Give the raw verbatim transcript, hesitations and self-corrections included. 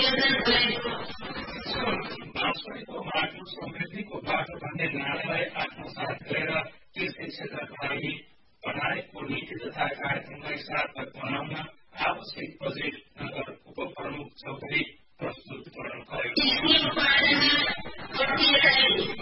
बाटो समृद्धिको बाटो भन्ने नारालाई आत्मसात गरेर कृषि क्षेत्रका लागि बनाएको नीति तथा कार्यक्रमलाई सार्थक बनाउन आवश्यक बजेट नगर उपप्रमुख चौधरी प्रस्तुत गर्नुभयो।